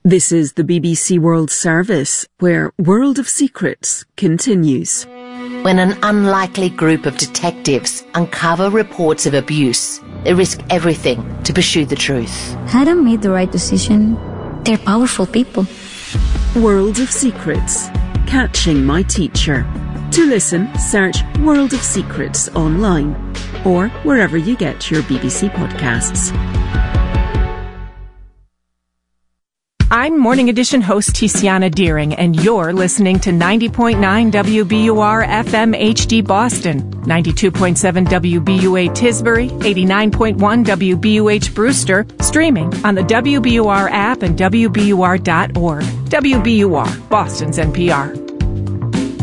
This is the BBC World Service, where World of Secrets continues. When an unlikely group of detectives uncover reports of abuse, they risk everything to pursue the truth. Adam made the right decision. They're powerful people. World of Secrets. Catching My Teacher. To listen, search World of Secrets online or wherever you get your BBC podcasts. I'm Morning Edition host Tiziana Deering, and you're listening to 90.9 WBUR FM HD Boston, 92.7 WBUA Tisbury, 89.1 WBUH Brewster, streaming on the WBUR app and WBUR.org. WBUR, Boston's NPR.